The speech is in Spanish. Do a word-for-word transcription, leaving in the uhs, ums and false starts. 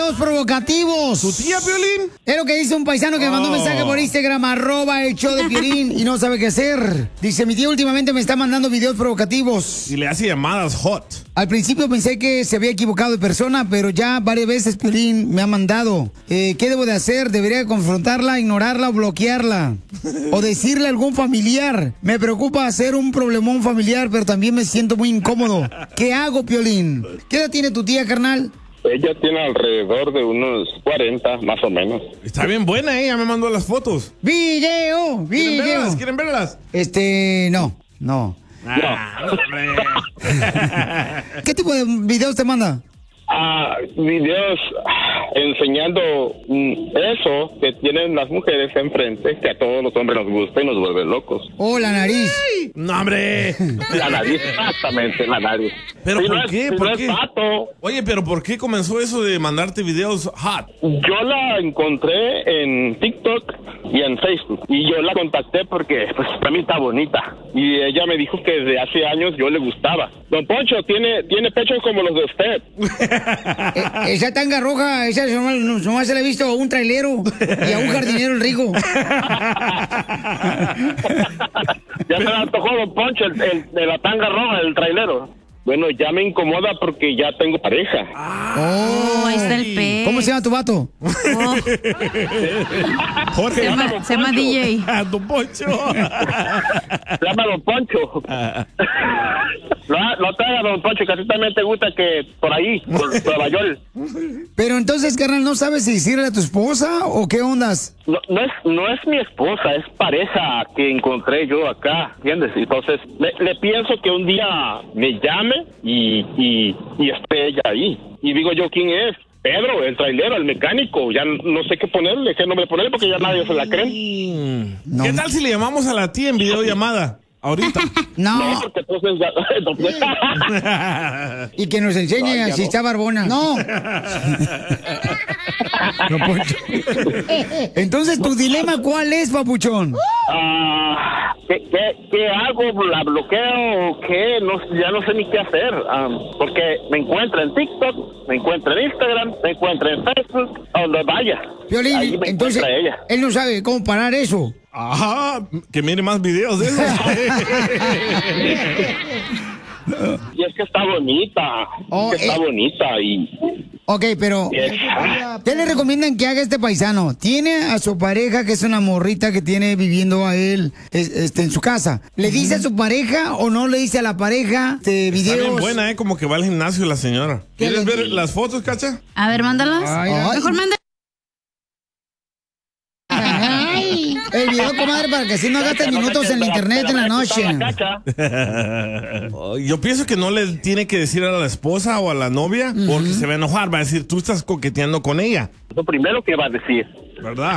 videos provocativos. ¿Tu tía, Piolín? Es lo que dice un paisano que me mandó un mensaje por Instagram, arroba el show de Piolín, y no sabe qué hacer. Dice, mi tía últimamente me está mandando videos provocativos. Y le hace llamadas hot. Al principio pensé que se había equivocado de persona, pero ya varias veces Piolín me ha mandado. Eh, ¿Qué debo de hacer? ¿Debería confrontarla, ignorarla o bloquearla? ¿O decirle a algún familiar? Me preocupa hacer un problemón familiar, pero también me siento muy incómodo. ¿Qué hago, Piolín? ¿Qué edad tiene tu tía, carnal? Ella tiene alrededor de unos cuarenta, más o menos. Está bien buena, ella me mandó las fotos. ¡Video! ¡Video! ¿Quieren verlas? ¿Quieren verlas? Este, no, no. Ah, hombre. ¿Qué tipo de videos te manda? Ah, videos enseñando mm, eso que tienen las mujeres enfrente, que a todos los hombres nos gusta y nos vuelve locos. Oh, la nariz. No, hombre. La nariz, exactamente, la nariz. ¿Pero Si por no es- qué? si ¿Por no es qué? vato. Oye, pero ¿por qué comenzó eso de mandarte videos hot? Yo la encontré en TikTok y en Facebook y yo la contacté porque pues también está bonita y ella me dijo que desde hace años yo le gustaba. Don Poncho tiene tiene pechos como los de usted. Eh, esa tanga roja, esa nomás, nomás se la he visto a un trailero y a un jardinero el rico. Ya se me antojó Don Poncho el, el de la tanga roja, el trailero. Bueno, ya me incomoda porque ya tengo pareja. Oh, ahí está el pez. ¿Cómo se llama tu vato? Oh, Jorge. se llama, se llama D J. Don Poncho. Se llama Don Poncho. No, no te hagas, Don Poncho, que a ti también te gusta que por ahí, por Nueva York. Pero entonces, carnal, ¿no sabes si decirle a tu esposa o qué ondas? No, no es no es mi esposa, es pareja que encontré yo acá, ¿entiendes? Entonces, le, le pienso que un día me llame y, y, y esté ella ahí. Y digo yo, ¿quién es? Pedro, el trailero, el mecánico. Ya no sé qué ponerle, qué nombre ponerle porque ya nadie se la cree. No. ¿Qué tal si le llamamos a la tía en videollamada? Ahorita. No. No, porque entonces ya... entonces- Y que nos enseñe Ay, ya si no. está barbona. No. No, Poncho. Entonces, ¿tu dilema cuál es, papuchón? Ah, ¿qué, qué, qué hago? ¿La bloqueo o qué? No, ya no sé ni qué hacer. Ah, porque me encuentra en TikTok, me encuentra en Instagram, me encuentra en Facebook, a donde vaya. Ahí Piolín, me entonces, encuentra ella. él no sabe cómo parar eso. Ajá, que mire más videos de esos. Y es que está bonita, Oh, es que está eh. bonita y... Ok, pero Esa. ¿qué le recomiendan que haga este paisano? Tiene a su pareja, que es una morrita que tiene viviendo a él es- este, en su casa. ¿Le dice a su pareja o no le dice a la pareja de Está bien videos? buena, ¿eh? Como que va al gimnasio la señora. ¿Qué ¿Quieres le- ver las fotos, Cacha? A ver, mándalas. Ay, ay. Mejor manda. Ay, el video, comadre, para que así no gastes minutos en la internet en la noche. Oh, Yo pienso que no le tiene que decir a la esposa o a la novia porque se va a enojar. Va a decir, tú estás coqueteando con ella, Lo primero que va a decir. ¿verdad?